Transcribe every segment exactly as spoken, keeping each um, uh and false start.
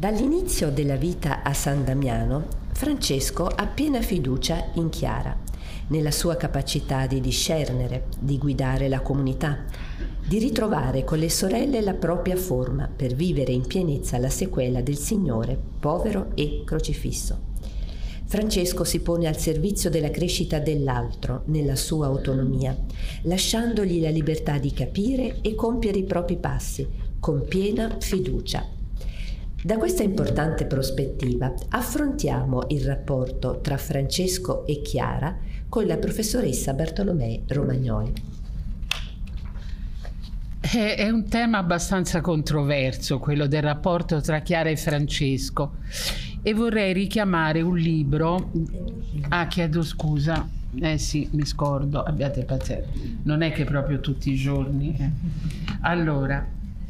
Dall'inizio della vita a San Damiano, Francesco ha piena fiducia in Chiara, nella sua capacità di discernere, di guidare la comunità, di ritrovare con le sorelle la propria forma per vivere in pienezza la sequela del Signore, povero e crocifisso. Francesco si pone al servizio della crescita dell'altro nella sua autonomia, lasciandogli la libertà di capire e compiere i propri passi, con piena fiducia. Da questa importante prospettiva affrontiamo il rapporto tra Francesco e Chiara con la professoressa Bartolomei Romagnoli. È un tema abbastanza controverso, quello del rapporto tra Chiara e Francesco, e vorrei richiamare un libro. Ah, chiedo scusa, eh sì, mi scordo, abbiate pazienza, non è che proprio tutti i giorni. Eh. Allora,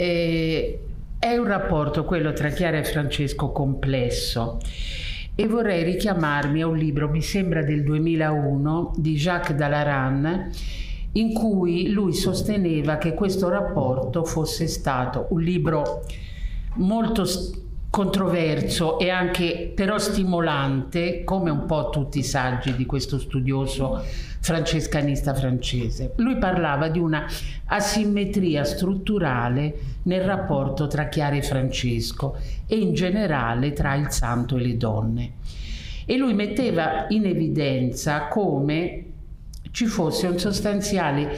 eh, è un rapporto, quello tra Chiara e Francesco, complesso, e vorrei richiamarmi a un libro, mi sembra del duemilauno, di Jacques Dallaran, in cui lui sosteneva che questo rapporto fosse stato un libro molto controverso e anche però stimolante, come un po' tutti i saggi di questo studioso francescanista francese. Lui parlava di una asimmetria strutturale nel rapporto tra Chiara e Francesco e in generale tra il santo e le donne, e lui metteva in evidenza come ci fosse un sostanziale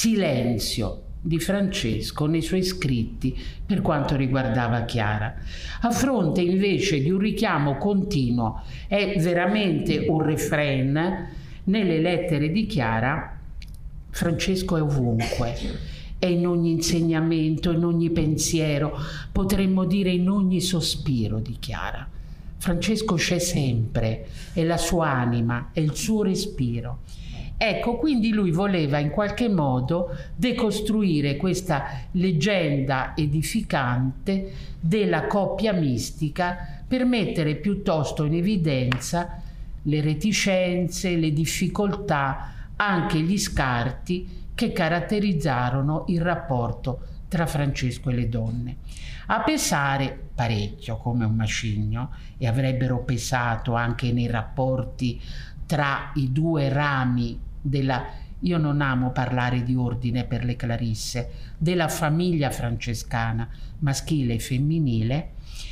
silenzio di Francesco nei suoi scritti per quanto riguardava Chiara, a fronte invece di un richiamo continuo, è veramente un refrain nelle lettere di Chiara. Francesco è ovunque, è in ogni insegnamento, in ogni pensiero, potremmo dire in ogni sospiro di Chiara. Francesco c'è sempre, è la sua anima, è il suo respiro. Ecco, quindi lui voleva in qualche modo decostruire questa leggenda edificante della coppia mistica per mettere piuttosto in evidenza le reticenze, le difficoltà, anche gli scarti che caratterizzarono il rapporto tra Francesco e le donne. A pesare parecchio come un macigno, e avrebbero pesato anche nei rapporti tra i due rami della, io non amo parlare di ordine per le Clarisse, della famiglia francescana maschile e femminile.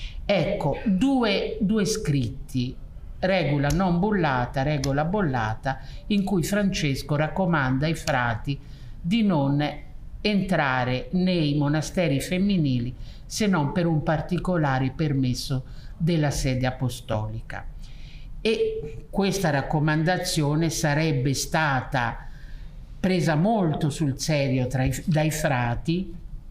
Ecco, due, due scritti, regola non bollata, regola bollata, in cui Francesco raccomanda ai frati di non entrare nei monasteri femminili se non per un particolare permesso della sede apostolica. E questa raccomandazione sarebbe stata presa molto sul serio tra i, dai frati,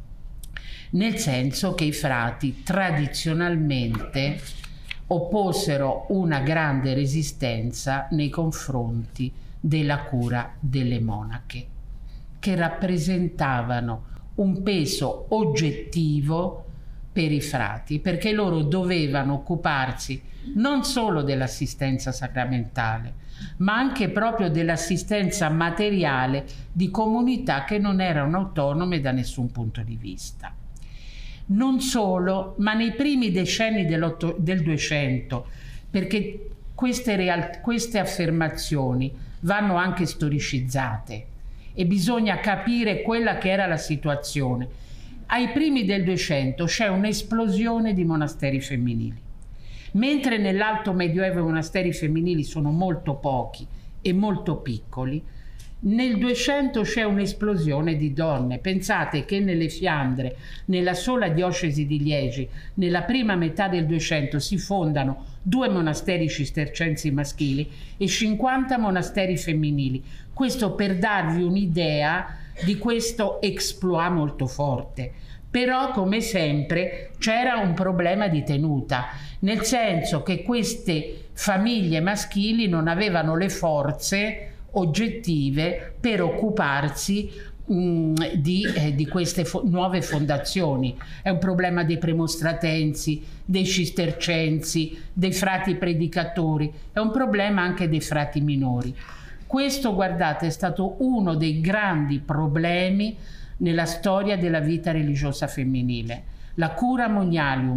nel senso che i frati tradizionalmente opposero una grande resistenza nei confronti della cura delle monache, che rappresentavano un peso oggettivo per i frati, perché loro dovevano occuparsi non solo dell'assistenza sacramentale, ma anche proprio dell'assistenza materiale di comunità che non erano autonome da nessun punto di vista. Non solo, ma nei primi decenni del duecento, perché queste, real- queste affermazioni vanno anche storicizzate e bisogna capire quella che era la situazione. Ai primi del duecento c'è un'esplosione di monasteri femminili. Mentre nell'Alto Medioevo i monasteri femminili sono molto pochi e molto piccoli, nel duecento c'è un'esplosione di donne. Pensate che nelle Fiandre, nella sola diocesi di Liegi, nella prima metà del duecento si fondano due monasteri cistercensi maschili e cinquanta monasteri femminili. Questo per darvi un'idea di questo exploit molto forte. Però, come sempre, c'era un problema di tenuta, nel senso che queste famiglie maschili non avevano le forze oggettive per occuparsi mh, di, eh, di queste fo- nuove fondazioni. È un problema dei premostratensi, dei cistercensi, dei frati predicatori, è un problema anche dei frati minori. Questo, guardate, è stato uno dei grandi problemi nella storia della vita religiosa femminile. La cura monialium,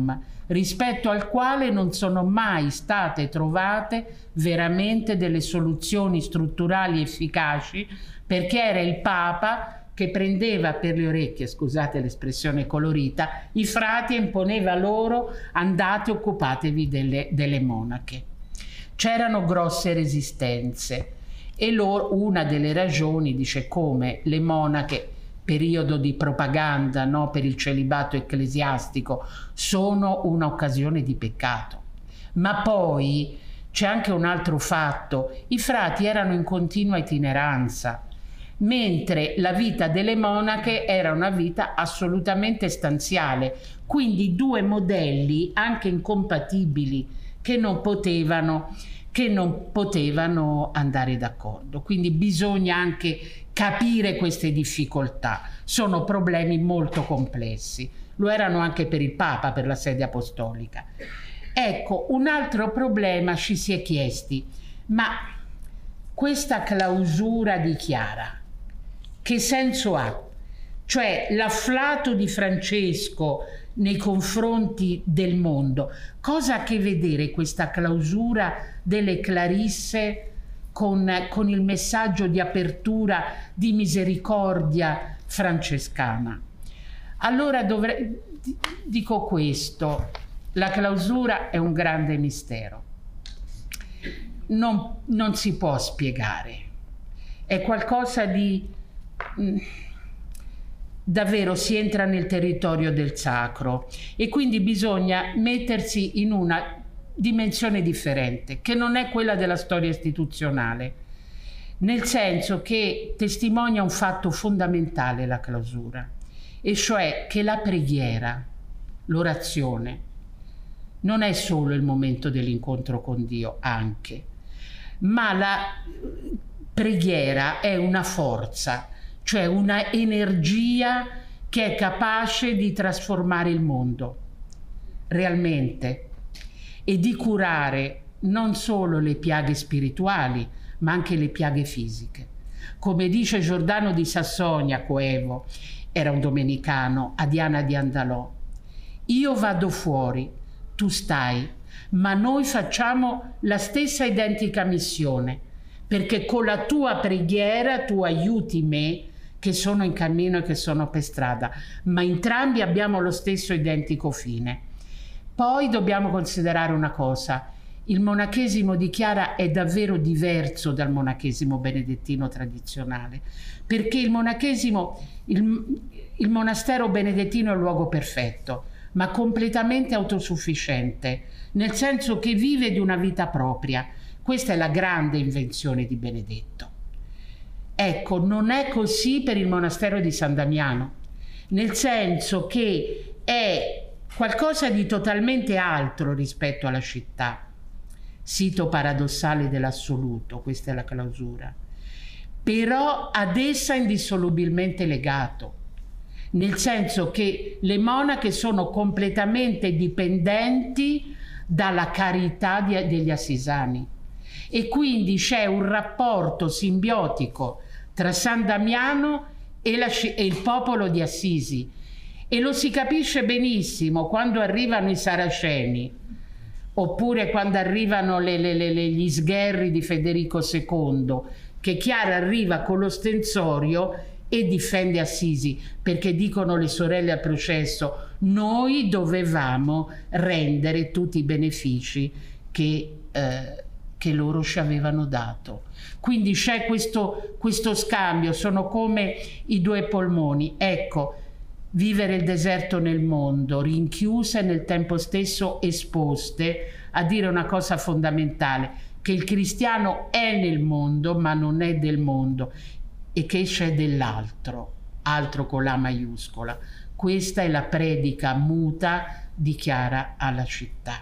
rispetto al quale non sono mai state trovate veramente delle soluzioni strutturali efficaci, perché era il Papa che prendeva per le orecchie, scusate l'espressione colorita, i frati e imponeva loro: andate, occupatevi delle, delle monache. C'erano grosse resistenze e loro, una delle ragioni, dice, come le monache, periodo di propaganda, no, per il celibato ecclesiastico, sono un'occasione di peccato. Ma poi c'è anche un altro fatto: i frati erano in continua itineranza, mentre la vita delle monache era una vita assolutamente stanziale, quindi due modelli anche incompatibili che non potevano, che non potevano andare d'accordo. Quindi bisogna anche capire queste difficoltà, sono problemi molto complessi, lo erano anche per il Papa, per la sede apostolica. Ecco, un altro problema ci si è chiesti: ma questa clausura di Chiara che senso ha? Cioè l'afflato di Francesco nei confronti del mondo, cosa ha a che vedere questa clausura delle Clarisse con, con il messaggio di apertura, di misericordia francescana? Allora dovrei, dico questo: la clausura è un grande mistero, non, non si può spiegare, è qualcosa di mh, davvero, si entra nel territorio del sacro e quindi bisogna mettersi in una dimensione differente, che non è quella della storia istituzionale, nel senso che testimonia un fatto fondamentale la clausura, e cioè che la preghiera, l'orazione, non è solo il momento dell'incontro con Dio, anche, ma la preghiera è una forza, cioè una energia che è capace di trasformare il mondo realmente e di curare non solo le piaghe spirituali, ma anche le piaghe fisiche. Come dice Giordano di Sassonia, coevo, era un domenicano, a Diana di Andalò: io vado fuori, tu stai, ma noi facciamo la stessa identica missione, perché con la tua preghiera tu aiuti me che sono in cammino e che sono per strada, ma entrambi abbiamo lo stesso identico fine. Poi dobbiamo considerare una cosa: il monachesimo di Chiara è davvero diverso dal monachesimo benedettino tradizionale, perché il monachesimo, il, il monastero benedettino è un luogo perfetto, ma completamente autosufficiente, nel senso che vive di una vita propria. Questa è la grande invenzione di Benedetto. Ecco, non è così per il monastero di San Damiano, nel senso che è qualcosa di totalmente altro rispetto alla città. Sito paradossale dell'assoluto, questa è la clausura, però ad essa indissolubilmente legato, nel senso che le monache sono completamente dipendenti dalla carità di, degli assisani, e quindi c'è un rapporto simbiotico tra San Damiano e, la, e il popolo di Assisi, e lo si capisce benissimo quando arrivano i Saraceni, oppure quando arrivano le, le, le, gli sgherri di Federico secondo, che Chiara arriva con l'ostensorio e difende Assisi, perché dicono le sorelle al processo: noi dovevamo rendere tutti i benefici che, eh, che loro ci avevano dato. Quindi c'è questo, questo scambio, sono come i due polmoni. Ecco, vivere il deserto nel mondo, rinchiuse e nel tempo stesso esposte, a dire una cosa fondamentale: che il cristiano è nel mondo ma non è del mondo, e che c'è dell'altro, altro con la maiuscola. Questa è la predica muta di Chiara alla città.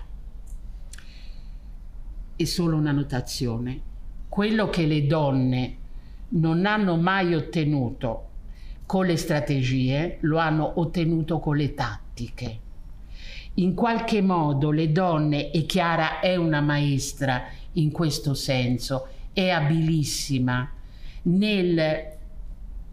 E solo una notazione: quello che le donne non hanno mai ottenuto con le strategie, lo hanno ottenuto con le tattiche. In qualche modo le donne, e Chiara è una maestra in questo senso, è abilissima nel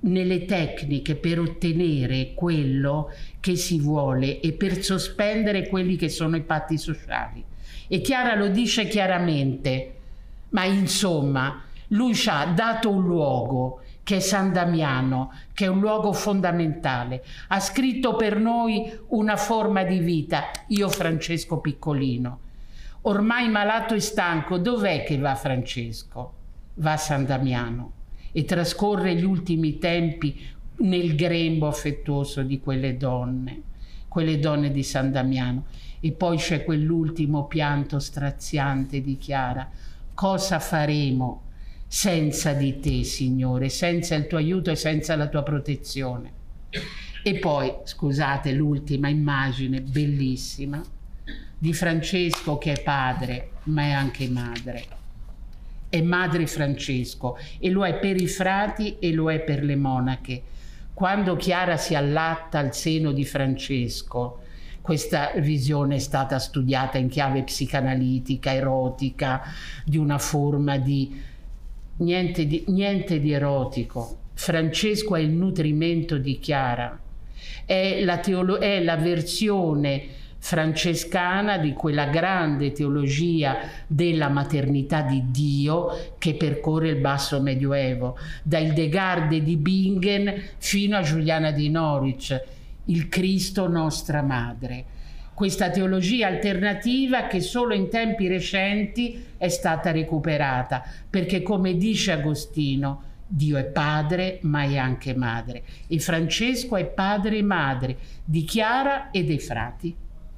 nelle tecniche per ottenere quello che si vuole e per sospendere quelli che sono i patti sociali. E Chiara lo dice chiaramente, ma insomma, lui ci ha dato un luogo che è San Damiano, che è un luogo fondamentale. Ha scritto per noi una forma di vita. Io, Francesco piccolino, ormai malato e stanco, dov'è che va Francesco? Va a San Damiano e trascorre gli ultimi tempi nel grembo affettuoso di quelle donne, quelle donne di San Damiano. E poi c'è quell'ultimo pianto straziante di Chiara. Cosa faremo senza di te, Signore, senza il tuo aiuto e senza la tua protezione? E poi, scusate, l'ultima immagine bellissima di Francesco, che è padre, ma è anche madre. È madre Francesco, e lo è per i frati e lo è per le monache. Quando Chiara si allatta al seno di Francesco, questa visione è stata studiata in chiave psicanalitica, erotica, di una forma di niente di, niente di erotico. Francesco è il nutrimento di Chiara, è la, teolo- è la versione francescana di quella grande teologia della maternità di Dio che percorre il basso medioevo, da Hildegarde di Bingen fino a Giuliana di Norwich, il Cristo nostra madre. Questa teologia alternativa che solo in tempi recenti è stata recuperata, perché come dice Agostino, Dio è padre ma è anche madre, e Francesco è padre e madre di Chiara e dei frati.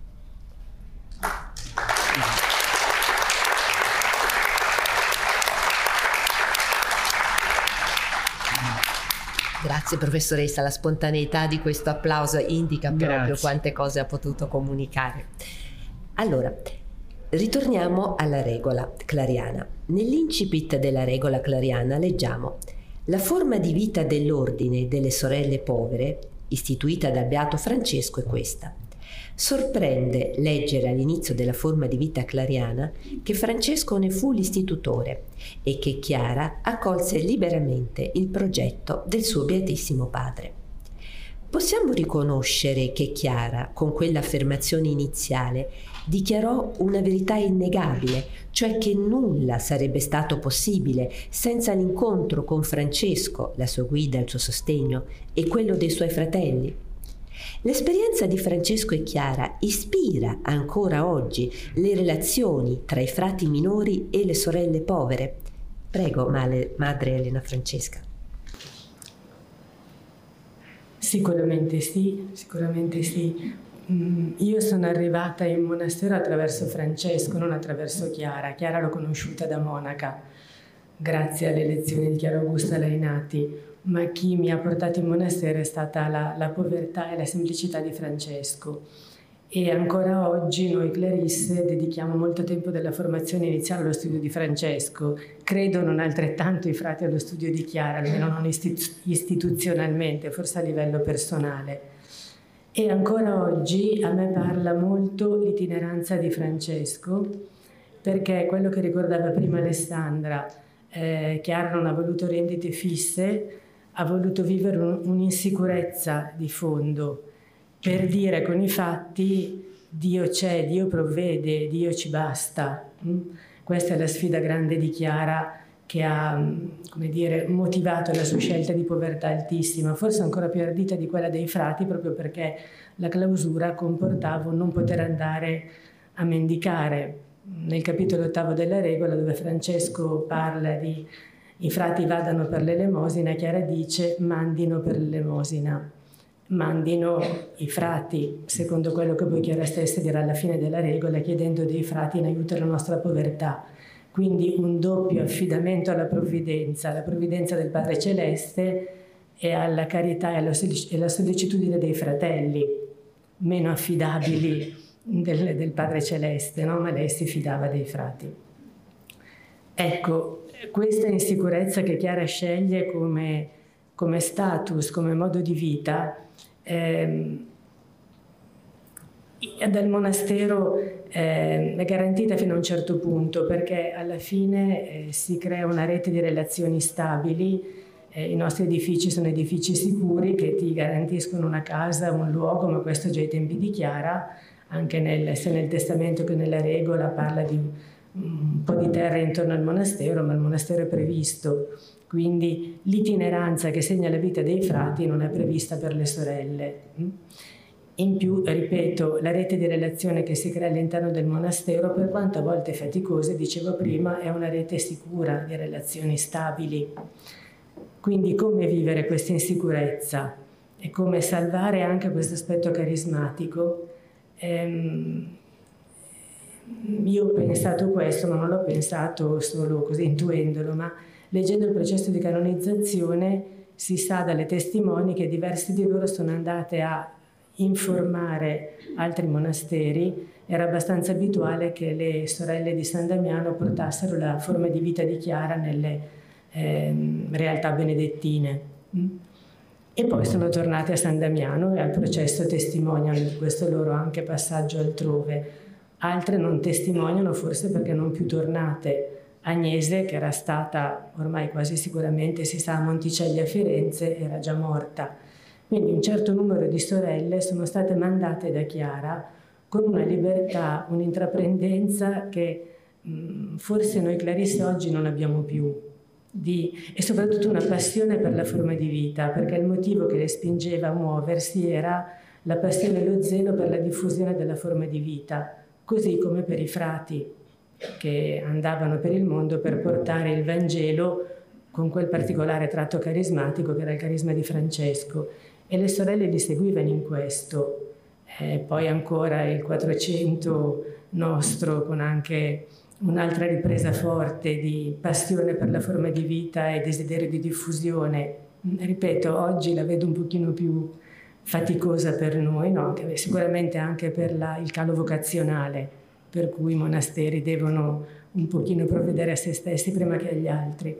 Grazie professoressa, la spontaneità di questo applauso indica proprio Grazie. quante cose ha potuto comunicare. Allora, ritorniamo alla regola clariana. Nell'incipit della regola clariana leggiamo: la forma di vita dell'ordine delle sorelle povere, istituita dal Beato Francesco, è questa. Sorprende leggere all'inizio della forma di vita clariana che Francesco ne fu l'istitutore e che Chiara accolse liberamente il progetto del suo Beatissimo Padre. Possiamo riconoscere che Chiara, con quell'affermazione iniziale, dichiarò una verità innegabile, cioè che nulla sarebbe stato possibile senza l'incontro con Francesco, la sua guida, il suo sostegno, e quello dei suoi fratelli. L'esperienza di Francesco e Chiara ispira ancora oggi le relazioni tra i frati minori e le sorelle povere. Prego, Madre Elena Francesca. Sicuramente sì, sicuramente sì. Io sono arrivata in monastero attraverso Francesco, non attraverso Chiara. Chiara l'ho conosciuta da monaca, grazie alle lezioni di Chiara Augusta Lainati. Ma chi mi ha portato in monastero è stata la, la povertà e la semplicità di Francesco. E ancora oggi noi clarisse dedichiamo molto tempo della formazione iniziale allo studio di Francesco. Credo non altrettanto i frati allo studio di Chiara, almeno non istitu- istituzionalmente, forse a livello personale. E ancora oggi a me parla molto l'itineranza di Francesco, perché quello che ricordava prima Alessandra, eh, Chiara non ha voluto rendite fisse, ha voluto vivere un, un'insicurezza di fondo per dire con i fatti Dio c'è, Dio provvede, Dio ci basta. Questa è la sfida grande di Chiara che ha, come dire, motivato la sua scelta di povertà altissima, forse ancora più ardita di quella dei frati, proprio perché la clausura comportava non poter andare a mendicare. Nel capitolo ottavo della regola, dove Francesco parla di i frati vadano per l'elemosina, Chiara dice mandino per l'elemosina, mandino i frati, secondo quello che poi Chiara stessa dirà alla fine della regola, chiedendo dei frati in aiuto alla nostra povertà. Quindi un doppio affidamento alla provvidenza, alla provvidenza del Padre Celeste e alla carità e alla sollecitudine dei fratelli, meno affidabili del, del Padre Celeste, no? Ma lei si fidava dei frati. Ecco, questa insicurezza che Chiara sceglie come, come status, come modo di vita, ehm, dal monastero eh, è garantita fino a un certo punto, perché alla fine eh, si crea una rete di relazioni stabili Eh, I nostri edifici sono edifici sicuri che ti garantiscono una casa, un luogo, ma questo già ai tempi di Chiara, anche nel, sia nel testamento che nella regola parla di un po' di terra intorno al monastero, ma il monastero è previsto, quindi l'itineranza che segna la vita dei frati non è prevista per le sorelle. In più, ripeto, la rete di relazione che si crea all'interno del monastero, per quanto a volte faticose, dicevo prima, è una rete sicura di relazioni stabili. Quindi come vivere questa insicurezza e come salvare anche questo aspetto carismatico? Ehm, io ho pensato questo, ma non l'ho pensato solo così intuendolo, ma leggendo il processo di canonizzazione si sa dalle testimoni che diversi di loro sono andate a informare altri monasteri. Era abbastanza abituale che le sorelle di San Damiano portassero la forma di vita di Chiara nelle eh, realtà benedettine. E poi sono tornate a San Damiano e al processo testimoniano di questo loro anche passaggio altrove. Altre non testimoniano forse perché non più tornate. Agnese, che era stata ormai quasi sicuramente, si sa, a Monticelli a Firenze, era già morta. Quindi un certo numero di sorelle sono state mandate da Chiara con una libertà, un'intraprendenza che mh, forse noi clarisse oggi non abbiamo più, di, e soprattutto una passione per la forma di vita, perché il motivo che le spingeva a muoversi era la passione e lo zelo per la diffusione della forma di vita, così come per i frati che andavano per il mondo per portare il Vangelo con quel particolare tratto carismatico che era il carisma di Francesco, e le sorelle li seguivano in questo. Eh, poi ancora il Quattrocento nostro, con anche un'altra ripresa forte di passione per la forma di vita e desiderio di diffusione. Ripeto, oggi la vedo un pochino più faticosa per noi, no? Sicuramente anche per la, il calo vocazionale, per cui i monasteri devono un pochino provvedere a se stessi prima che agli altri.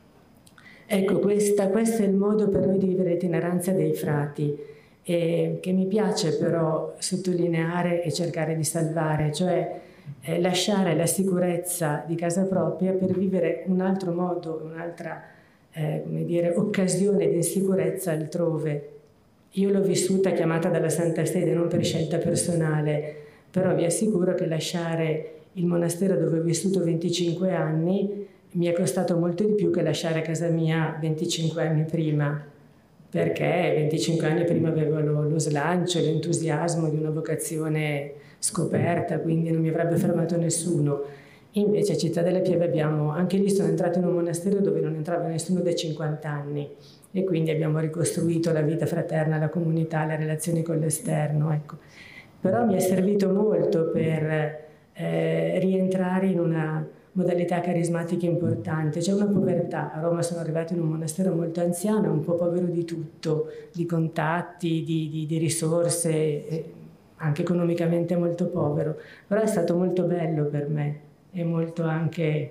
Ecco, questa, questo è il modo per noi di vivere l'itineranza dei frati, e che mi piace però sottolineare e cercare di salvare, cioè eh, lasciare la sicurezza di casa propria per vivere un altro modo, un'altra eh, come dire, occasione di insicurezza altrove. Io l'ho vissuta chiamata dalla Santa Sede non per scelta personale, però vi assicuro che lasciare il monastero dove ho vissuto venticinque anni mi è costato molto di più che lasciare casa mia venticinque anni prima, perché venticinque anni prima avevo lo, lo slancio, l'entusiasmo di una vocazione scoperta, quindi non mi avrebbe fermato nessuno. Invece a Città della Pieve abbiamo, anche lì sono entrata in un monastero dove non entrava nessuno dai cinquanta anni, e quindi abbiamo ricostruito la vita fraterna, la comunità, le relazioni con l'esterno, ecco. Però mi è servito molto per eh, rientrare in una modalità carismatica importante. C'è una povertà. A Roma sono arrivata in un monastero molto anziano, un po' povero di tutto, di contatti, di, di, di risorse, eh, anche economicamente molto povero. Però è stato molto bello per me e molto anche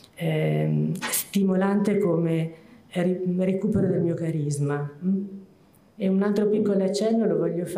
eh, stimolante come recupero del mio carisma. E un altro piccolo accenno lo voglio fare.